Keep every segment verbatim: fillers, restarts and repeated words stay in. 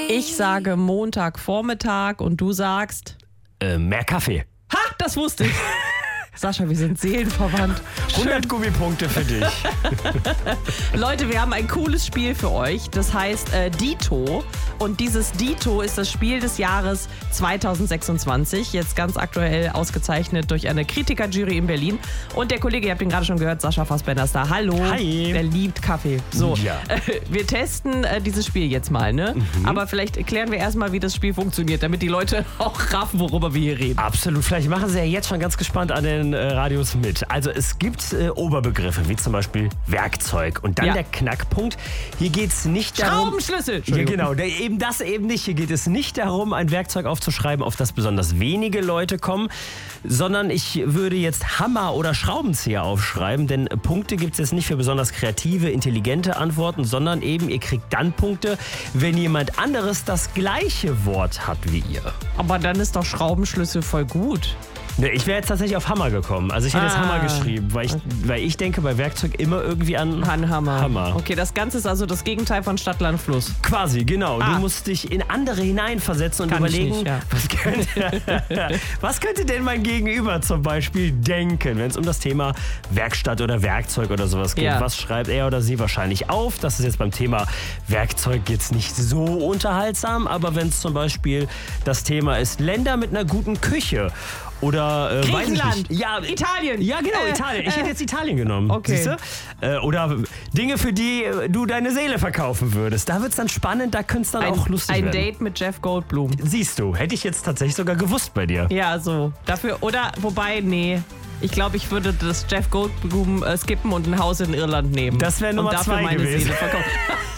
Ich sage Montagvormittag und du sagst... Äh, mehr Kaffee. Ha, das wusste ich. Sascha, wir sind seelenverwandt. hundert Gummipunkte für dich. Leute, wir haben ein cooles Spiel für euch. Das heißt äh, Dito. Und dieses Dito ist das Spiel des Jahres zweitausendsechsundzwanzig. Jetzt ganz aktuell ausgezeichnet durch eine Kritikerjury in Berlin. Und der Kollege, ihr habt ihn gerade schon gehört, Sascha Fassbender ist da. Hallo. Hi. Der liebt Kaffee. So, ja. äh, wir testen äh, dieses Spiel jetzt mal, ne? Mhm. Aber vielleicht erklären wir erstmal, wie das Spiel funktioniert, damit die Leute auch raffen, worüber wir hier reden. Absolut. Vielleicht machen sie ja jetzt schon ganz gespannt an den äh, Radios mit. Also es gibt äh, Oberbegriffe, wie zum Beispiel Werkzeug. Und dann Ja. der Knackpunkt. Hier geht es nicht darum... Schraubenschlüssel. Ja, genau. Der, eben das eben nicht. Hier geht es nicht darum, ein Werkzeug aufzuschreiben, auf das besonders wenige Leute kommen, sondern ich würde jetzt Hammer oder Schraubenzieher aufschreiben, denn Punkte gibt es jetzt nicht für besonders kreative, intelligente Antworten, sondern eben, ihr kriegt dann Punkte, wenn jemand anderes das gleiche Wort hat wie ihr. Aber dann ist doch Schraubenschlüssel voll gut. Ne, ich wäre jetzt tatsächlich auf Hammer gekommen. Also ich hätte Ah. jetzt Hammer geschrieben, weil ich, weil ich denke bei Werkzeug immer irgendwie an Hammer. Hammer. Okay, das Ganze ist also das Gegenteil von Stadt, Land, Fluss. Quasi, genau. Ah. Du musst dich in andere hineinversetzen und Kann ich überlegen, nicht, ja. was, könnte, was könnte denn mein Gegenüber zum Beispiel denken, wenn es um das Thema Werkstatt oder Werkzeug oder sowas geht. Ja. Was schreibt er oder sie wahrscheinlich auf? Das ist jetzt beim Thema Werkzeug jetzt nicht so unterhaltsam, aber wenn es zum Beispiel das Thema ist, Länder mit einer guten Küche. Oder äh, weiß ich Griechenland. nicht. Ja, Italien. Ja, genau, Äh, Italien. Ich äh. hätte jetzt Italien genommen. Okay. Siehst du? Äh, oder Dinge, für die äh, du deine Seele verkaufen würdest. Da wird es dann spannend, da könnte es dann Ein, auch lustig ein werden. Date mit Jeff Goldblum. Siehst du, hätte ich jetzt tatsächlich sogar gewusst bei dir. Ja, so. Dafür, oder, wobei, nee. Ich glaube, ich würde das Jeff Goldblum äh, skippen und ein Haus in Irland nehmen. Das wäre Nummer und dafür zwei meine gewesen. Seele verkaufen.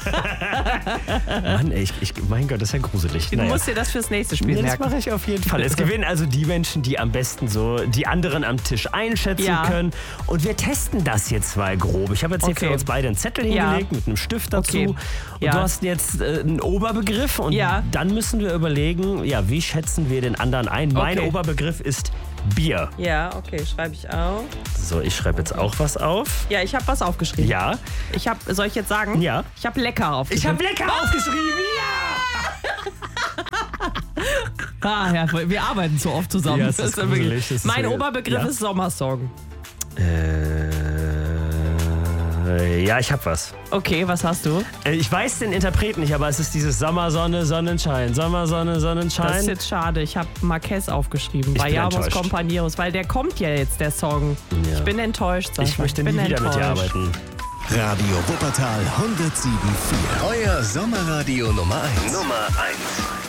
Mann, ey, ich, ich, mein Gott, das ist ja gruselig. Du Naja. musst dir das fürs nächste Spiel Ja, das merken. mache ich auf jeden Fall. Es gewinnen also die Menschen, die am besten so die anderen am Tisch einschätzen Ja. können. Und wir testen das jetzt mal grob. Ich habe jetzt hier Okay. für uns beide einen Zettel Ja. hingelegt mit einem Stift dazu. Okay. Und Ja. du hast jetzt äh, einen Oberbegriff. Und Ja. dann müssen wir überlegen, ja, wie schätzen wir den anderen ein? Mein Okay. Oberbegriff ist Bier. Ja, okay, schreibe ich auf. So, ich schreibe jetzt auch was auf. Ja, ich habe was aufgeschrieben. Ja. Ich habe, soll ich jetzt sagen? Ja. Ich habe lecker aufgeschrieben. Ich habe lecker aufgeschrieben. Ja! Ah, ja, wir arbeiten so oft zusammen. Ja, es ist gruselig, das ist mein so- Oberbegriff ja. ist Sommersong. Äh, ja, ich habe was. Okay, was hast du? Äh, Ich weiß den Interpreten nicht, aber es ist dieses Sommersonne, Sonnenschein. Sommersonne, Sonnenschein. Das ist jetzt schade. Ich habe Marquez aufgeschrieben. Ich Bei bin Javos enttäuscht. Compañeros, weil der kommt ja jetzt, der Song. Ja. Ich bin enttäuscht, Sascha. Ich möchte bin nie wieder mit dir enttäuscht. arbeiten. Radio Wuppertal hundertsieben Komma vier. Euer Sommerradio Nummer eins. Nummer eins.